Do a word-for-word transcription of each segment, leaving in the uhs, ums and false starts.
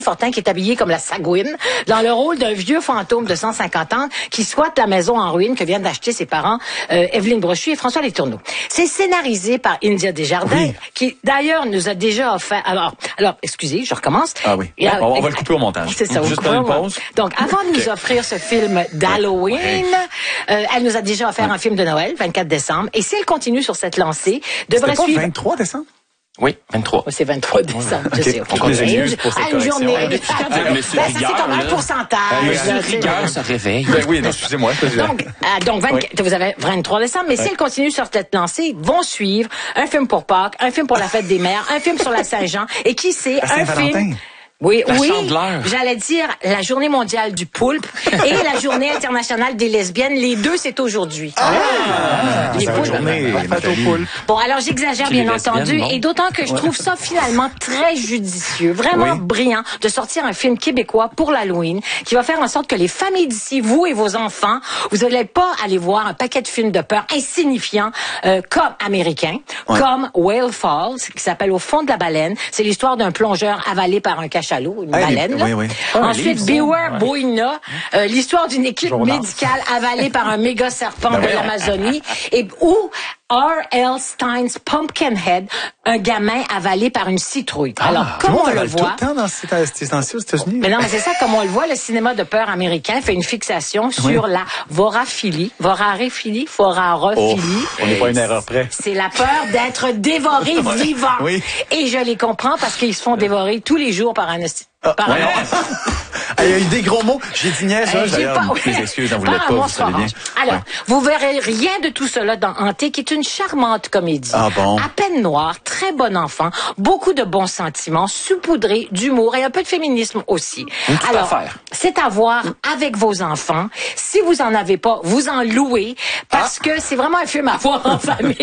Fortin qui est habillé comme la Sagouine dans le rôle d'un vieux fantôme de cent cinquante ans qui squatte la maison en ruine que viennent d'acheter ses parents euh, Evelyne Brochu et François Letourneau. C'est scénarisé par India Desjardins oui. qui d'ailleurs nous a déjà offert... Alors, alors excusez, je recommence. Ah oui, Et, on, on va le couper au montage. C'est ça. Juste une pause. Donc, avant de nous offrir ce film d'Halloween, oui. euh, elle nous a déjà offert oui. un film de Noël, vingt-quatre décembre. Et si elle continue sur cette lancée, devrait pas suivre... vingt-trois décembre? Oui, vingt-trois. C'est vingt-trois décembre, je okay. sais. On continue pour cette une journée. Ah, depuis quand ben, Monsieur ça, Rigueur, c'est comme un pourcentage. Monsieur Rigueur se réveille. Ben oui, non, excusez-moi. Donc, euh, donc vingt, oui. vous avez vingt-trois décembre, mais oui. si elle continue sur cette lancée, vont suivre un film pour Pâques, un film pour la fête des mères, un film sur la Saint-Jean, et qui sait, un film... Oui, la oui. Chandeleur. J'allais dire la journée mondiale du poulpe et la journée internationale des lesbiennes. Les deux, c'est aujourd'hui. Ah! ah les poulpes. Journée, bon, alors j'exagère bien entendu, et d'autant que je trouve ça finalement très judicieux, vraiment oui. brillant, de sortir un film québécois pour l'Halloween qui va faire en sorte que les familles d'ici, vous et vos enfants, vous n'allez pas aller voir un paquet de films de peur insignifiants euh, comme américains, ouais. comme Whale Falls, qui s'appelle Au fond de la baleine. C'est l'histoire d'un plongeur avalé par un cachalot. Une hey, baleine. Oui, oui. Ensuite, Beware ouais. Boina, euh, l'histoire d'une équipe Journal. médicale avalée par un méga serpent de l'Amazonie. Et où R L Stein's Pumpkinhead, un gamin avalé par une citrouille. Ah, Alors, comme on le voit... tout le temps dans ces temps-ci aux États-Unis. Mais non, mais c'est ça, comme on le voit, le cinéma de peur américain fait une fixation oui. sur la voraphilie, voraréphilie, forarophilie. Oh, on n'est pas une erreur près. C'est la peur d'être dévoré vivant. Oui. Et je les comprends parce qu'ils se font dévorer tous les jours par un... Ah, par ouais. un... Il y a eu des gros mots. J'ai dit niaise, euh, j'ai pas... Oui. Mes excuses, n'en voulais pas, vous savez bien. Alors, ouais. vous verrez rien de tout cela dans Hanté, qui est une charmante comédie. Ah bon? À peine noire, très bon enfant, beaucoup de bons sentiments, saupoudré d'humour et un peu de féminisme aussi. Une Alors, c'est à voir avec vos enfants. Si vous en avez pas, vous en louez, parce ah. que c'est vraiment un film à voir en famille.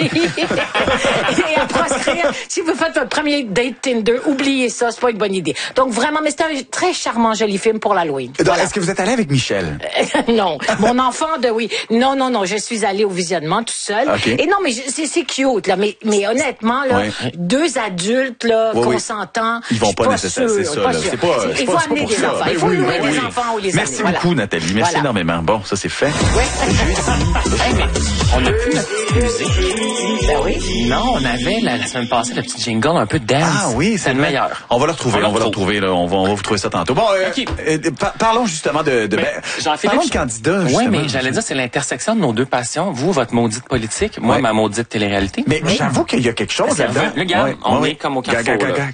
Et à proscrire. Si vous faites votre premier date Tinder, oubliez ça, c'est pas une bonne idée. Donc vraiment, mais c'est un très charmant, joli film pour l'Halloween. Voilà. Est-ce que vous êtes allé avec Michel? Non. Mon enfant de oui. Non, non, non. Je suis allée au visionnement tout seul. Okay. Et non, mais c'est, c'est cute, là. Mais, mais honnêtement, là, ouais. deux adultes, là, oui, consentants. Ils vont pas, pas nécessairement, c'est ça, pas là. sûr. C'est pas, c'est, c'est il faut pas, amener c'est des ça. enfants. Ben il faut oui, louer ben des oui. enfants ou les Merci amener. beaucoup, voilà. Nathalie. Merci voilà. énormément. Bon, ça, c'est fait. Oui. Hey, mais on a plus notre petite musique. Ben oui. Non, on avait la, la semaine passée le petit jingle un peu de dance. Ah oui, c'est le meilleur. On va le retrouver, on, on va le retrouver, là. On va, on va vous trouver ça tantôt. Bon, euh, okay. euh, par, parlons justement de, de ben, ben, parlons de candidats. Oui, mais j'allais dire, c'est l'intersection de nos deux passions. Vous, votre maudite politique, moi, ouais. ma maudite télé-réalité. Mais oui. j'avoue qu'il y a quelque chose là-dedans. Le gars, ouais. on ouais. est comme au carrefour.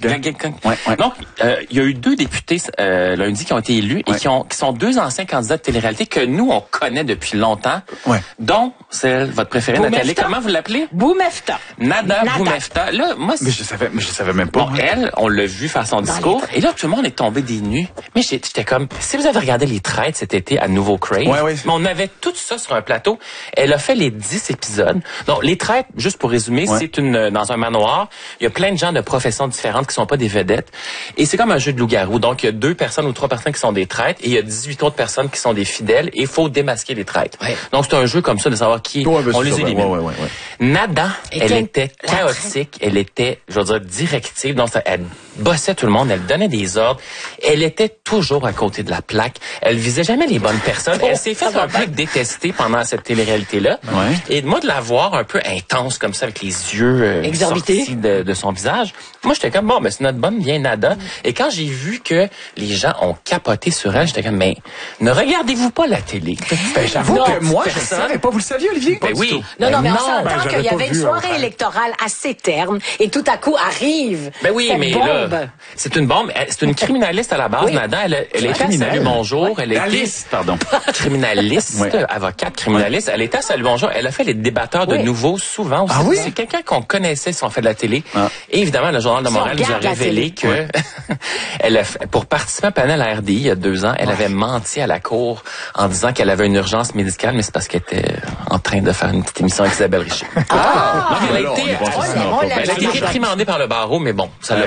Donc, euh, il y a eu deux députés euh, lundi qui ont été élus ouais. et qui, ont, qui sont deux anciens candidats de télé-réalité que nous, on connaît depuis longtemps, ouais. dont celle, votre préférée, Boumefta. Nathalie. Comment vous l'appelez? Boumefta. Nada, Nada. Boumefta. Là, moi, mais je savais, mais je savais même pas. Bon, elle, on l'a vu faire son discours. Et là, tout le monde est tombé des nues. Mais j'étais comme, si vous avez regardé Les Traites cet été à Nouveau Crave, ouais, ouais. mais on avait tout ça sur un plateau. Elle a fait les dix épisodes. Donc, Les Traites, juste pour résumer, ouais. c'est une dans un manoir. Il y a plein de gens de professions différentes qui sont pas des vedettes. Et c'est comme un jeu de loup-garou. Donc, il y a deux personnes ou trois personnes qui sont des traîtres et il y a dix-huit autres personnes qui sont des fidèles et il faut démasquer les traîtres. Ouais. Donc, c'est un jeu comme ça de savoir qui ouais, on les élimine. Ouais, ouais, ouais, ouais. Nada, et elle était chaotique, elle était, je veux dire, directive. Donc, ça, elle bossait tout le monde, elle donnait des ordres. Elle était toujours à côté de la plaque. Elle visait jamais les bonnes personnes. Elle s'est fait un peu détester pendant cette télé-réalité-là. Ouais. Et moi, de la voir un peu intense comme ça, avec les yeux euh, sortis de, de son visage, moi, j'étais comme, bon, ben, c'est notre bonne vieille Nada. Et quand j'ai vu que les gens ont capoté sur elle, j'étais comme, mais ne regardez-vous pas la télé? Ben, j'avoue non, que moi, je ne savais pas. Vous le saviez, Olivier? Ben oui. Non, non, mais on non, s'entend ben, qu'il y avait une soirée vu, électorale assez terne et tout à coup arrive Ben oui, cette mais bombe. Là, c'est une bombe. C'est une criminaliste à la base, oui. Nada. Elle, elle était à Salut Bonjour. Ouais. Elle était pardon. criminaliste, ouais. avocate criminaliste. Ouais. Elle était à Salut Bonjour. Elle a fait les débatteurs de oui. Nouveau souvent aussi. Ah oui? C'est quelqu'un qu'on connaissait si on fait de la télé. Ah. Et évidemment, le Journal de si Montréal nous a révélé que ouais. elle a fait, pour participer à un panel à R D I il y a deux ans, elle ouais. avait menti à la cour en disant qu'elle avait une urgence médicale, mais c'est parce qu'elle était en train de faire une petite émission avec Isabelle Richer. Ah! Donc, elle a été, elle a été réprimandée par le barreau, mais bon, ça l'a ouais. pas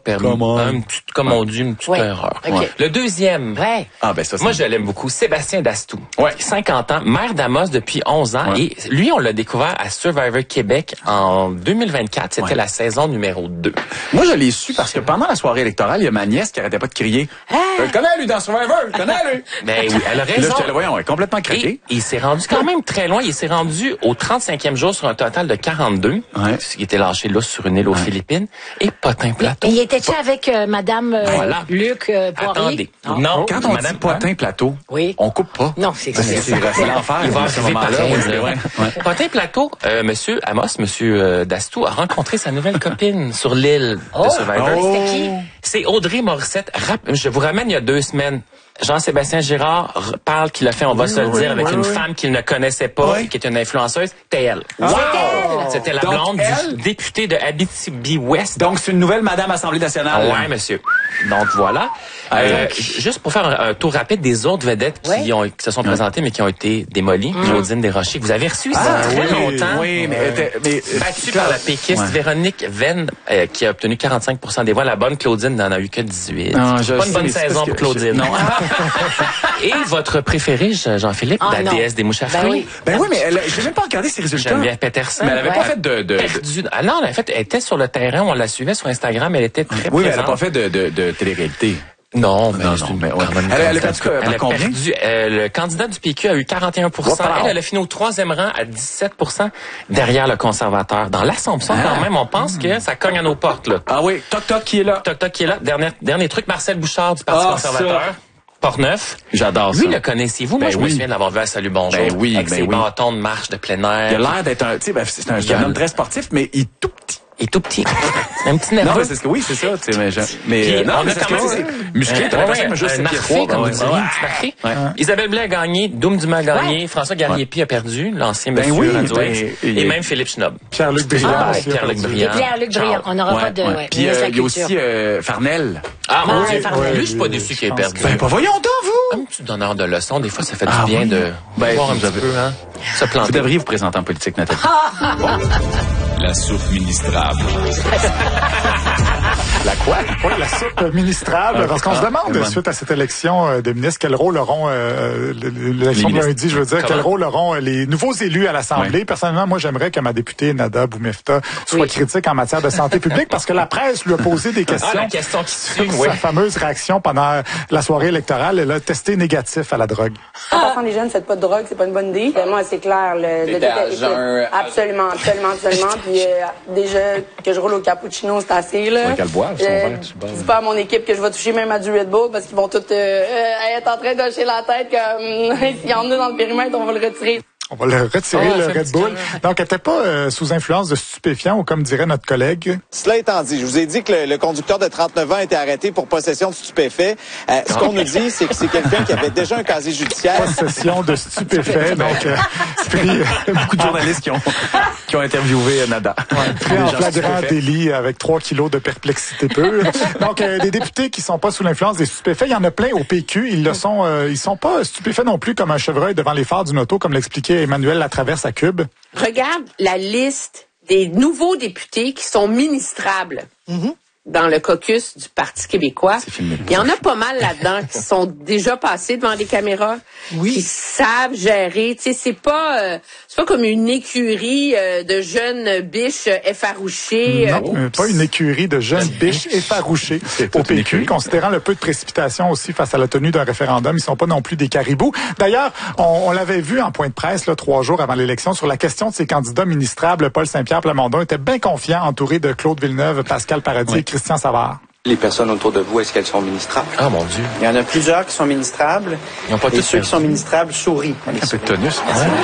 permis. Un petit, comme on dit, une petite ouais. erreur. Okay. Le deuxième. Ouais. Ah, ben ça, moi, je l'aime beaucoup. Sébastien Dastou. Ouais. cinquante ans, maire d'Amos depuis onze ans. Ouais. Et lui, on l'a découvert à Survivor Québec en deux mille vingt-quatre. C'était ouais. la saison numéro deux. Moi, je l'ai su parce que pendant la soirée électorale, il y a ma nièce qui arrêtait pas de crier. Ah! Je le connais, lui, dans Survivor. Je le connais, lui. Ben oui, elle a raison. Là, je te le voyais, on est complètement craqué. Et il s'est rendu quand même très loin. Il s'est rendu au trente-cinquième jour sur un total de quarante-deux. Ouais. Il était lâché là sur une île aux ouais. Philippines. Et Potin-Plateau. Et il était-tu avec euh, Madame euh, voilà. Luc euh, Poirier? Attendez. Oh. Non, quand on Madame dit Potin-Plateau, oui. on coupe pas. Non, c'est c'est, c'est, c'est l'enfer. Il va arriver pareil. Ouais. Ouais. Potin-Plateau, euh, Monsieur Amos, Monsieur euh, Dastou a rencontré sa nouvelle copine sur l'île oh. de Survivor. Oh. C'était qui? C'est Audrey Morissette. Je vous ramène il y a deux semaines. Jean-Sébastien Girard parle qu'il a fait, on va oui, se le oui, dire, avec oui, une oui. femme qu'il ne connaissait pas, oui. qui est une influenceuse. C'était elle. Wow. C'était la Donc, blonde elle? du député de Abitibi-Ouest. Donc, c'est une nouvelle Madame Assemblée nationale. Oui, monsieur. Donc, voilà. Euh, Donc, juste pour faire un, un tour rapide des autres vedettes qui, oui. ont, qui se sont présentées, mais qui ont été démolies. Mm. Claudine Desrochers, vous avez reçu ça ah, très oui, longtemps. Oui, mais... Euh, mais battue par la péquiste ouais. Véronique Venn, euh, qui a obtenu quarante-cinq pour cent des voix. La bonne Claudine n'en a eu que dix-huit. Non, je pas sais, une bonne saison pour Claudine. Je... Non. Et votre préféré, Jean-Philippe, oh, la non. déesse des mouches à fruits. Ben oui, ben oui mais elle, j'ai même pas regardé ses résultats. Geneviève Peterson. Mais elle avait ouais. pas fait de... de, Perdu. Ah non, elle, a fait, elle était sur le terrain, on la suivait sur Instagram, elle était très oui, présente. Oui, mais elle a pas fait de, de, de télé-réalité. Non, mais, non, non, mais ouais. elle, elle, elle a perdu, elle a combien? Perdu, euh, le candidat du P Q a eu quarante et un pour cent. Oh, elle, elle a fini au troisième rang à dix-sept pour cent derrière le conservateur. Dans l'Assomption, ah. quand même, on pense mmh. que ça cogne à nos portes, là. Ah oui, Toc Toc qui est là. Toc Toc qui est là. Dernier, dernier truc, Marcel Bouchard du Parti ah, conservateur. Ça. Portneuf. J'adore ça. Lui, le connaissez-vous? Ben Moi, je oui. me souviens de l'avoir vu à Salut Bonjour. Ben oui, avec ben ses oui. bâtons de marche de plein air. Il a l'air d'être un, tu sais, ben, c'est un jeune homme très sportif, mais il est tout petit. Il est tout petit. Un petit nerveux. Non, mais c'est ce que, oui, c'est ça, tu sais, mais, je, mais, Puis, euh, non, on mais a c'est quand même, c'est musclé, t'as l'impression, mais juste un marqué, comme vous diriez, un petit marqué. Ouais. Isabelle Blais a gagné, Doum Dumas a gagné, ouais. François Garnier-Pi a perdu, l'ancien ben monsieur oui, Radio ben, X, et, et même Philippe Schnob. Pierre-Luc Briand. Ah, Pierre-Luc Briand. Pierre-Luc Briand. On n'aura pas de, ouais. Puis, il y a aussi, euh, Farnell. Ah, mon Dieu. Lui, je suis pas déçu qu'il ait perdu. Ben, pas voyons donc, vous! Un petit donneur de leçons, des fois, ça fait du bien de voir un petit peu, hein, se planter. Vous devriez vous présenter en politique, Nathalie. La soupe ministrable. La quoi? Oui, la soupe ministrable, ah, parce qu'on ah, se demande, suite à cette élection de ministres, quel rôle auront, euh, l'élection de lundi, je veux dire, Comment? quel rôle auront les nouveaux élus à l'Assemblée. Oui. Personnellement, moi, j'aimerais que ma députée Nada Boumefta soit oui. critique en matière de santé publique, parce que la presse lui a posé des questions. Ah, la question qui sur suit, sa oui. fameuse réaction pendant la soirée électorale. Elle a testé négatif à la drogue. En passant, les jeunes, faites pas de drogue, c'est pas une bonne idée. Moi, c'est clair. Le, le un... Absolument, absolument, absolument. Puis euh, déjà que je roule au cappuccino, c'est assez, là. Qu'elle boive, son verre, tu dis pas à mon équipe que je vais toucher même à du Red Bull parce qu'ils vont tous euh, être en train de hocher la tête comme s'il y en a dans le périmètre, on va le retirer. On va le retirer, oh, le Red Bull. Cas. Donc, elle n'était pas euh, sous influence de stupéfiants ou comme dirait notre collègue. Cela étant dit, je vous ai dit que le, le conducteur de trente-neuf ans a été arrêté pour possession de stupéfaits. Euh, ce qu'on nous dit, c'est que c'est quelqu'un qui avait déjà un casier judiciaire. Possession de stupéfaits. Donc, euh, pris, euh, beaucoup de journalistes qui ont, qui ont interviewé euh, Nada. Ouais, pris en flagrant délit avec trois kilos de perplexité peu. Donc, euh, des députés qui sont pas sous l'influence des stupéfaits, il y en a plein au P Q. Ils le sont, euh, ils sont pas stupéfaits non plus comme un chevreuil devant les phares d'une auto, comme l'expliquait Emmanuel Latraverse à Cube. Regarde la liste des nouveaux députés qui sont ministrables. Mm-hmm. Dans le caucus du Parti québécois. Il y en a pas mal là-dedans qui sont déjà passés devant les caméras, oui. qui savent gérer. Tu sais, c'est pas euh, c'est pas comme une écurie euh, de jeunes biches effarouchées. Non, euh, pas une écurie de jeunes biches effarouchées au P Q. Considérant le peu de précipitation aussi face à la tenue d'un référendum, ils sont pas non plus des caribous. D'ailleurs, on, on l'avait vu en point de presse là, trois jours avant l'élection sur la question de ces candidats ministrables. Paul Saint-Pierre Plamondon était bien confiant, entouré de Claude Villeneuve, Pascal Paradis oui. et Christian Savard. Les personnes autour de vous, est-ce qu'elles sont ministrables? Ah, mon Dieu. Il y en a plusieurs qui sont ministrables. Ils n'ont pas et tous ceux qui sont ministrables sourient. Un peu de tonus.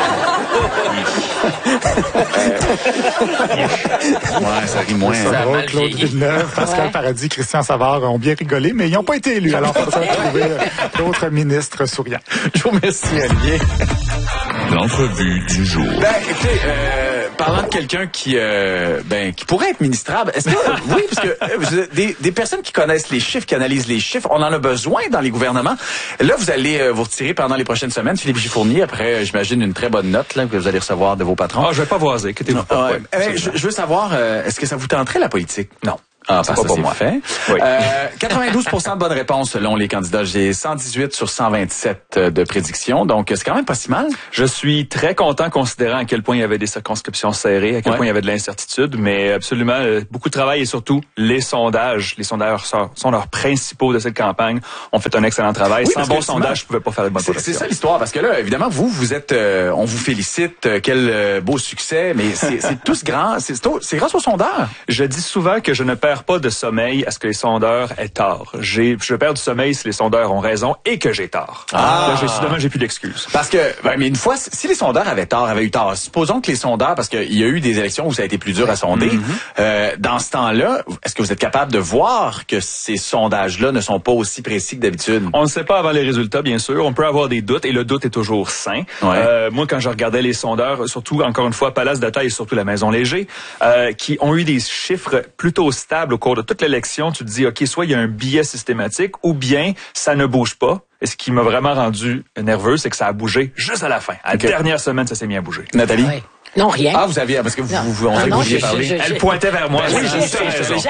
Ouais, ça rit moins. Ça drôle, Claude Villeneuve, Pascal ouais. Paradis, Christian Savard ont bien rigolé, mais ils n'ont pas été élus. Alors, il faudra trouver d'autres ministres souriants. Je vous remercie, Olivier. L'entrevue du jour. Ben, écoutez, euh, parlant de quelqu'un qui, euh, ben, qui pourrait être ministrable, est-ce que, oui, parce que euh, des, des personnes qui connaissent les chiffres, qui analysent les chiffres, on en a besoin dans les gouvernements. Là, vous allez euh, vous retirer pendant les prochaines semaines, Philippe Giffournier, après, euh, j'imagine, une très bonne note là, que vous allez recevoir de vos patrons. Ah, je vais pas voiser, inquiétez-vous pas. Ouais. Ouais. Je, je veux savoir, euh, est-ce que ça vous tenterait la politique? Non. Ah, c'est pas pour moi. Fait. Oui. Euh, quatre-vingt-douze pour cent de bonnes réponses selon les candidats. J'ai cent dix-huit sur cent vingt-sept de prédictions, donc c'est quand même pas si mal. Je suis très content considérant à quel point il y avait des circonscriptions serrées, à quel ouais. point il y avait de l'incertitude, mais absolument euh, beaucoup de travail et surtout les sondages. Les sondages sont leurs principaux de cette campagne. On fait un excellent travail. Oui, Sans bon sondage, je pouvais pas faire de bonne projection. C'est ça l'histoire, parce que là, évidemment, vous, vous êtes, euh, on vous félicite, euh, quel euh, beau succès, mais c'est tout ce grand, c'est grâce aux sondeurs. Je dis souvent que je ne perds pas de sommeil à ce que les sondeurs aient tort. J'ai, je perds du sommeil si les sondeurs ont raison et que j'ai tort. Ah. Là, j'ai, soudainement, j'ai plus d'excuses. Parce que, ben, mais une fois, si les sondeurs avaient tort, avaient eu tort, supposons que les sondeurs, parce qu'il y a eu des élections où ça a été plus dur à sonder, mm-hmm. euh, dans ce temps-là, est-ce que vous êtes capable de voir que ces sondages-là ne sont pas aussi précis que d'habitude? On ne sait pas avant les résultats, bien sûr. On peut avoir des doutes et le doute est toujours sain. Ouais. Euh, moi, quand je regardais les sondeurs, surtout, encore une fois, Palace Data et surtout la Maison Léger, euh, qui ont eu des chiffres plutôt stables au cours de toute l'élection, tu te dis, OK, soit il y a un biais systématique ou bien ça ne bouge pas. Et ce qui m'a vraiment rendu nerveux, c'est que ça a bougé juste à la fin. À okay. la dernière semaine, ça s'est mis à bouger. Nathalie? Oui. Non, rien. Ah, vous aviez, parce que vous, vous, vous, on ah, non, vous vouliez parler. Je, je, Elle pointait vers moi. Ben, oui, je sais, je sais.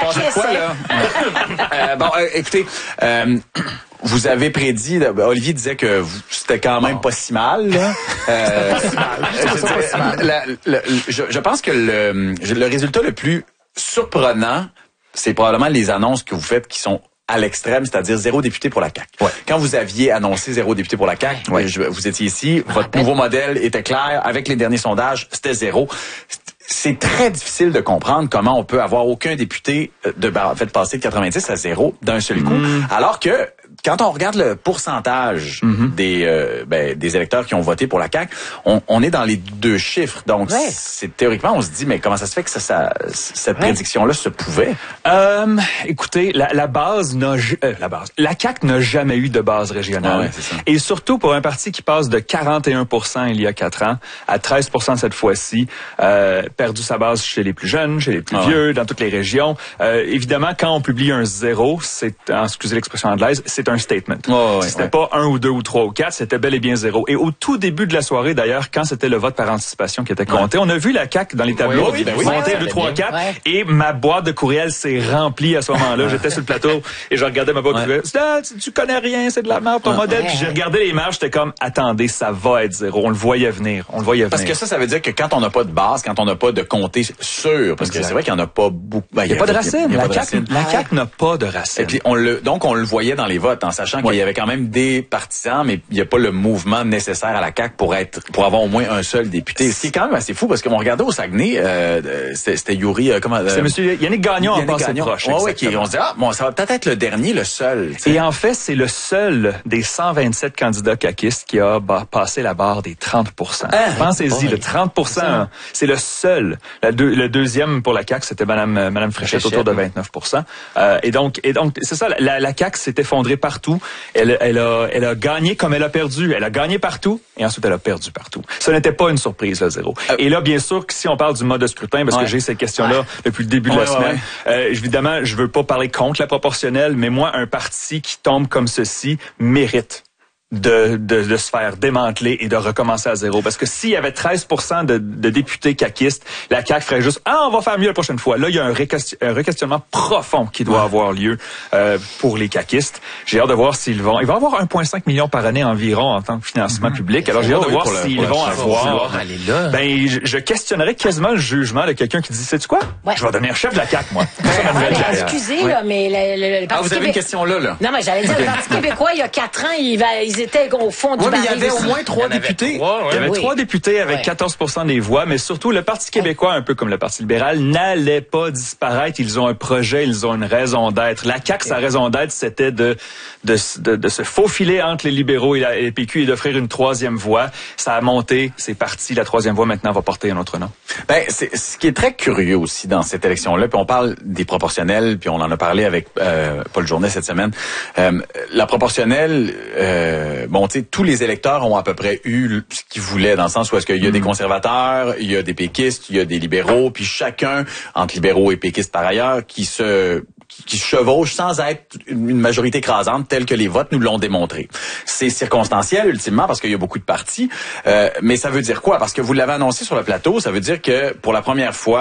euh, bon, euh, écoutez, euh, vous avez prédit, Olivier disait que c'était quand même oh. pas si mal. Là. Euh, pas si mal. Je, dirais, pas si mal. La, la, je, je pense que le, le résultat le plus surprenant, c'est probablement les annonces que vous faites qui sont à l'extrême, c'est-à-dire zéro député pour la C A Q. Ouais. Quand vous aviez annoncé zéro député pour la C A Q, ouais. je, vous étiez ici, votre nouveau modèle était clair, avec les derniers sondages, c'était zéro. C'est très difficile de comprendre comment on peut avoir aucun député de en fait passer de quatre-vingt-dix à zéro d'un seul coup, mm. alors que quand on regarde le pourcentage mm-hmm. des euh, ben, des électeurs qui ont voté pour la C A Q, on, on est dans les deux chiffres. Donc, ouais. c'est théoriquement, on se dit, mais comment ça se fait que ça, ça cette ouais. prédiction-là se pouvait? Euh, écoutez, la, la base n'a euh, la base, la C A Q n'a jamais eu de base régionale. Ah ouais, c'est ça. Et surtout pour un parti qui passe de quarante et un pour cent il y a quatre ans à treize pour cent cette fois-ci, euh, perdu sa base chez les plus jeunes, chez les plus ah vieux, ouais. dans toutes les régions. Euh, évidemment, quand on publie un zéro, c'est, excusez l'expression anglaise, c'est un statement. Oh, ouais, c'était ouais. pas un ou deux ou trois ou quatre, c'était bel et bien zéro. Et au tout début de la soirée, d'ailleurs, quand c'était le vote par anticipation qui était compté, ouais. on a vu la C A Q dans les tableaux oui, oui, ben oui, monter deux, trois, quatre, et ma boîte de courriel s'est remplie à ce moment-là. J'étais sur le plateau et je regardais ma boîte de courriel. Ah, tu, tu connais rien, c'est de la merde ton ouais. modèle. Puis j'ai regardé les marges, j'étais comme, attendez, ça va être zéro. On le voyait venir. On le voyait venir. Parce que ça, ça veut dire que quand on n'a pas de base, quand on n'a pas de comté sûr, parce exact. que c'est vrai qu'il n'y en a pas beaucoup. Ben, il n'y a, a pas de racines. La C A Q, la C A Q n'a pas de racines. Et puis on le, donc on le voyait dans les votes, en sachant ouais. qu'il y avait quand même des partisans, mais il n'y a pas le mouvement nécessaire à la C A Q pour être, pour avoir au moins un seul député. Ce qui est quand même assez fou, parce qu'on regardait au Saguenay, euh, c'était Yuri, euh, comment, euh, c'est monsieur Yannick Gagnon en passé proche. Ouais, ouais, qui, on se dit, ah, bon, ça va peut-être être le dernier, le seul. T'sais. Et en fait, c'est le seul des cent vingt-sept candidats caquistes qui a bah, passé la barre des trente pour cent. Ah, Pensez-y, le trente pour cent, c'est le seul. La deux, le deuxième pour la C A Q, c'était Madame, Madame Fréchette, Fréchette autour de vingt-neuf pour cent. Euh, et donc, et donc, c'est ça, la, la C A Q s'est effondrée partout. Elle, elle a, elle a gagné comme elle a perdu. Elle a gagné partout et ensuite elle a perdu partout. Ce n'était pas une surprise, le zéro. Euh, et là, bien sûr, que si on parle du mode de scrutin, parce ouais. que j'ai cette question-là ouais. depuis le début ouais, de la ouais, semaine, ouais. Euh, évidemment, je veux pas parler contre la proportionnelle, mais moi, un parti qui tombe comme ceci mérite De, de, de se faire démanteler et de recommencer à zéro. Parce que s'il y avait treize pour cent de, de députés caquistes, la C A Q ferait juste « Ah, on va faire mieux la prochaine fois ». Là, il y a un, réquestion, un requestionnement profond qui doit ouais. avoir lieu euh, pour les caquistes. J'ai hâte de voir s'ils vont... Il va y avoir un virgule cinq million par année environ en tant que financement mmh. public. Alors, j'ai hâte de voir oui, s'ils vont avoir... Ben, je, je questionnerais quasiment le jugement de quelqu'un qui dit « Sais-tu quoi? Ouais. Je vais devenir chef de la C A Q, moi. » Excusez, là, mais le, le, le Parti Ah, vous avez Québec... une question là, là? Non, mais j'allais dire, le Parti québécois, il y a quatre ans, il va, ils étaient au fond du ouais, mais il y avait au moins trois députés. Trois, ouais. Il y avait oui. trois députés avec ouais. quatorze pour cent des voix, mais surtout le Parti québécois, un peu comme le Parti libéral, n'allait pas disparaître. Ils ont un projet, ils ont une raison d'être. La C A Q, sa raison d'être, c'était de, de, de, de se faufiler entre les libéraux et la et P Q et d'offrir une troisième voie. Ça a monté, c'est parti. La troisième voie, maintenant, va porter un autre nom. Ben, c'est ce qui est très curieux aussi dans cette élection-là, puis on parle des proportionnels, puis on en a parlé avec euh, Paul Journet cette semaine. Euh, la proportionnelle, euh, bon, tu sais, tous les électeurs ont à peu près eu ce qu'ils voulaient, dans le sens où est-ce qu'il y a mmh. des conservateurs, il y a des péquistes, il y a des libéraux, puis chacun, entre libéraux et péquistes par ailleurs, qui se qui chevauchent sans être une majorité écrasante telle que les votes nous l'ont démontré. C'est circonstanciel, ultimement, parce qu'il y a beaucoup de partis, euh, mais ça veut dire quoi? Parce que vous l'avez annoncé sur le plateau, ça veut dire que pour la première fois,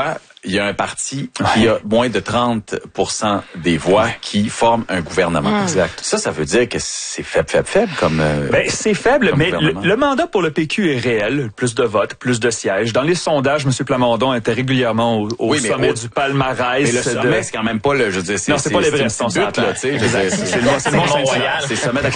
il y a un parti qui a moins de trente pour cent des voix ouais. qui forment un gouvernement. Mmh. Exact. Ça, ça veut dire que c'est faible, faible, faible comme euh, ben, c'est faible, mais le, le mandat pour le P Q est réel. Plus de votes, plus de sièges. Dans les sondages, M. Plamondon était régulièrement au, au oui, sommet au, du palmarès. Mais le sommet, de... c'est quand même pas le... Je veux dire, c'est, non, c'est, c'est pas l'Everest, on s'entend. C'est le Mont-Royal. C'est le sommet